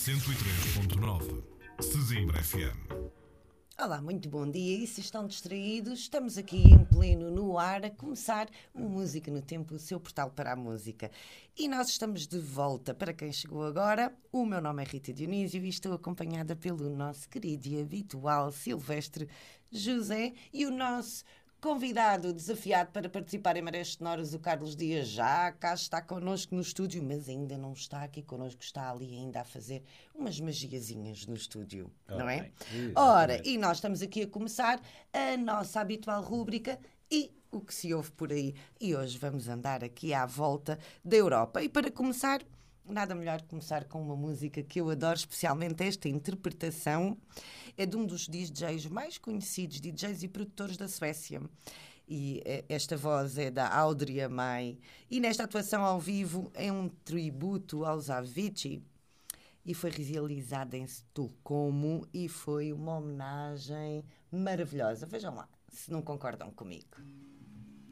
103.9 Sesimbra FM. Olá, muito bom dia. E se estão distraídos, estamos aqui em pleno no ar a começar o Música no Tempo, o seu portal para a música. E nós estamos de volta. Para quem chegou agora, o meu nome é Rita Dionísio e estou acompanhada pelo nosso querido e habitual Silvestre José e o nosso convidado desafiado para participar em Marés Sonoras, o Carlos Dias, já cá está connosco no estúdio, mas ainda não está aqui connosco, está ali ainda a fazer umas magiazinhas no estúdio, não é? Ora, e nós estamos aqui a começar a nossa habitual rúbrica e o que se ouve por aí. E hoje vamos andar aqui à volta da Europa. E para começar, nada melhor que começar com uma música que eu adoro, especialmente esta interpretação. É de um dos DJs mais conhecidos, DJs e produtores da Suécia. E esta voz é da Audrey May. E nesta atuação ao vivo é um tributo aos Avicii. E foi realizada em Estocolmo e foi uma homenagem maravilhosa. Vejam lá, se não concordam comigo.